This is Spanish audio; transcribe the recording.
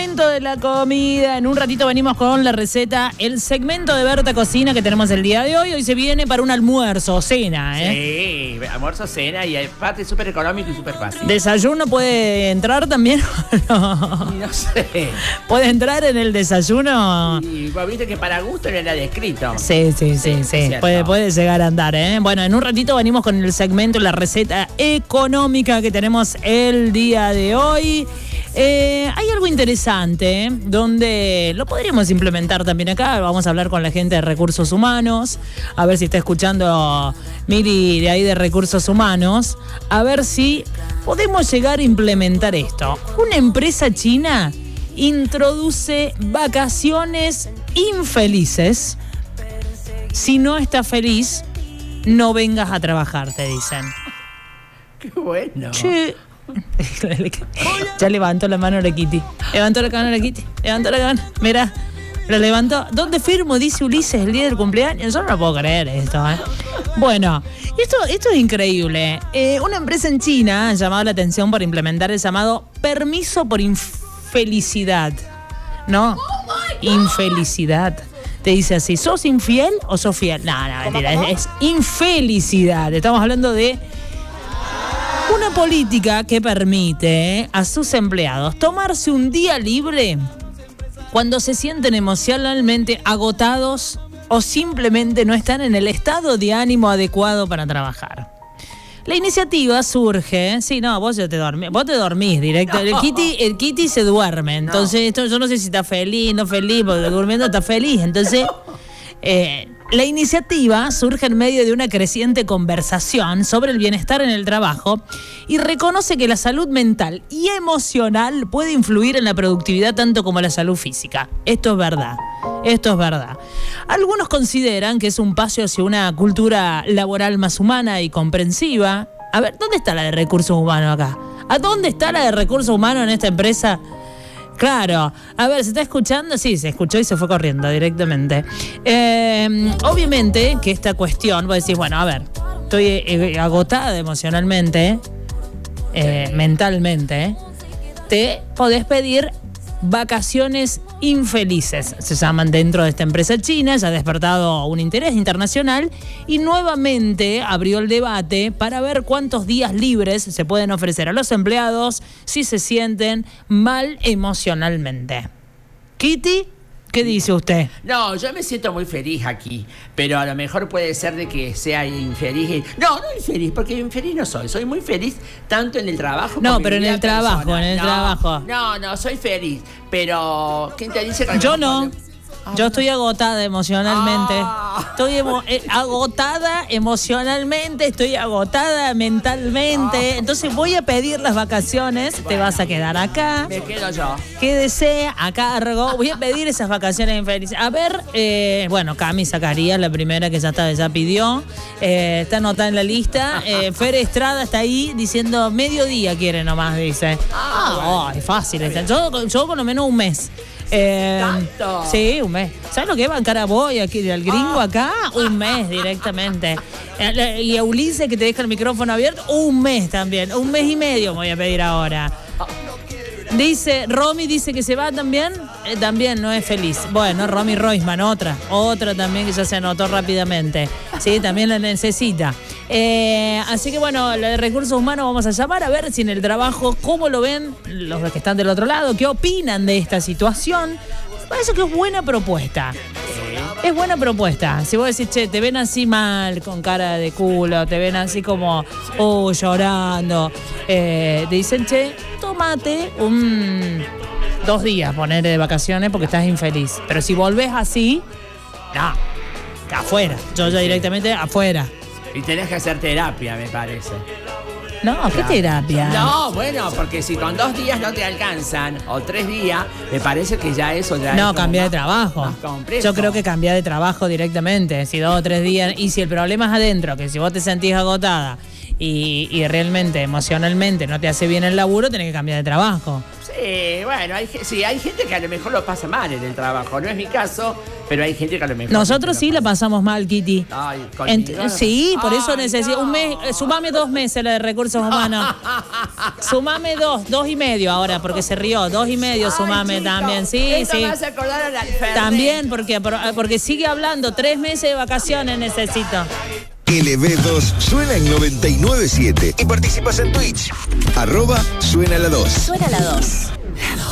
momento de la comida. En un ratito venimos con la receta, el segmento de Berta Cocina que tenemos el día de hoy. Hoy se viene para un almuerzo o cena, Sí, almuerzo, cena y aparte súper económico y súper fácil. ¿Desayuno puede entrar también o no? No sé. ¿Puede entrar en el desayuno? Y vos viste que para gusto no era descrito. Sí. Puede llegar a andar, ¿eh? Bueno, en un ratito venimos con el segmento, la receta económica que tenemos el día de hoy. Hay algo interesante donde lo podríamos implementar también acá. Vamos a hablar con la gente de Recursos Humanos, a ver si está escuchando Miri de ahí de Recursos Humanos, a ver si podemos llegar a implementar esto. Una empresa china introduce vacaciones infelices. Si no estás feliz, no vengas a trabajar, te dicen. Qué bueno. Che. Ya levantó la mano la Kitty. Levantó la mano. Mira, la levantó. ¿Dónde firmo? Dice Ulises el día del cumpleaños. Yo no lo puedo creer esto, ¿eh? Bueno, esto es increíble. Una empresa en China ha llamado la atención por implementar el llamado permiso por infelicidad. ¿No? Infelicidad. Te dice así, ¿sos infiel o sos fiel? No, mentira, es infelicidad. Estamos hablando de una política que permite a sus empleados tomarse un día libre cuando se sienten emocionalmente agotados o simplemente no están en el estado de ánimo adecuado para trabajar. La iniciativa surge, vos te dormís directo. El Kitty se duerme, entonces yo no sé si está feliz, no feliz, porque durmiendo está feliz. Entonces, la iniciativa surge en medio de una creciente conversación sobre el bienestar en el trabajo y reconoce que la salud mental y emocional puede influir en la productividad tanto como la salud física. Esto es verdad. Algunos consideran que es un paso hacia una cultura laboral más humana y comprensiva. A ver, ¿dónde está la de Recursos Humanos acá? ¿A dónde está la de Recursos Humanos en esta empresa? Claro, a ver, ¿se está escuchando? Sí, se escuchó y se fue corriendo directamente. Obviamente que esta cuestión, vos decís, bueno, a ver, estoy agotada emocionalmente, mentalmente, te podés pedir vacaciones infelices, se llaman dentro de esta empresa china. Ya ha despertado un interés internacional y nuevamente abrió el debate para ver cuántos días libres se pueden ofrecer a los empleados si se sienten mal emocionalmente. Kitty, ¿qué dice usted? No, yo me siento muy feliz aquí, pero a lo mejor puede ser de que sea infeliz. No infeliz, porque infeliz no soy muy feliz tanto en el trabajo como pero en el trabajo, trabajo. No, soy feliz, pero ¿quién te dice que yo no? Yo estoy agotada emocionalmente. Estoy agotada emocionalmente, estoy agotada mentalmente. Entonces voy a pedir las vacaciones. Te vas a quedar acá. Me quedo yo. Quédese a cargo. Voy a pedir esas vacaciones infelices. A ver, Cami Zacarías, la primera que ya pidió. Está anotada en la lista. Fer Estrada está ahí diciendo mediodía quiere nomás, dice. Es fácil. Yo por lo menos un mes. ¿Tanto? Sí, un mes. ¿Sabes lo que es bancar a Boy aquí, al gringo acá? Un mes directamente. Y a Ulises, que te deja el micrófono abierto, un mes también. Un mes y medio me voy a pedir ahora. Dice, Romy dice que se va también. También no es feliz. Bueno, Romy Roisman, otra también que ya se anotó rápidamente. Sí, también la necesita. Así que bueno, la de Recursos Humanos vamos a llamar a ver si en el trabajo, cómo lo ven los que están del otro lado, qué opinan de esta situación. Me parece que es buena propuesta. Es buena propuesta. Si vos decís, che, te ven así mal, con cara de culo, te ven así como, llorando, te dicen, che, tómate 2 días, poner de vacaciones porque estás infeliz. Pero si volvés así, no, afuera. Yo ya directamente afuera. Y tenés que hacer terapia, me parece. No, ¿qué terapia? No, bueno, porque si con 2 días no te alcanzan, o 3 días, me parece que ya eso ya no, cambia de trabajo. Yo creo que cambia de trabajo directamente. Si 2 o 3 días, y si el problema es adentro, que si vos te sentís agotada y realmente emocionalmente no te hace bien el laburo, tenés que cambiar de trabajo. Sí, bueno, hay gente que a lo mejor lo pasa mal en el trabajo. No es mi caso, pero hay gente que a lo mejor... Nosotros sí la pasamos mal, Kitty. Ay, sí, por eso necesito un mes. Sumame 2 meses la de recursos humanos. Sumame 2.5 ahora, porque se rió. 2.5 sumame también. Sí, sí. Me vas a acordar al Alfernet. También, porque sigue hablando. 3 meses de vacaciones necesito. LB2 suena en 99.7 y participas en Twitch. @suena la 2. Suena la 2.